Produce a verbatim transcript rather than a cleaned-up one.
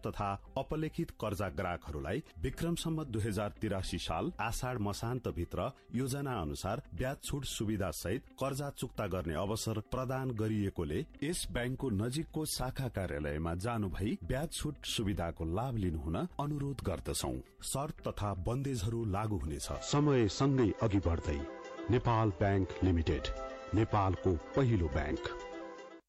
तथा अपलेखित कर्जा ग्राहकहरूलाई विक्रमसम्म दुई हजार तिरासी साल आषाढ़ मसान्त भित्र योजना अनुसार ब्याज छुट सुविधा सहित कर्जा चुक्ता गर्ने अवसर प्रदान गरिएकोले यस ब्याङ्कको नजिकको शाखा कार्यालयमा जानु भई ब्याज छुट सुविधाको लाभ लिनुहुन अनुरोध गर्दछौं। शर्त तथा बन्देजहरू लागू हुनेछ। समय सँगै अघि बढ्दै नेपाल ब्याङ्क लिमिटेड, नेपालको पहिलो ब्याङ्क।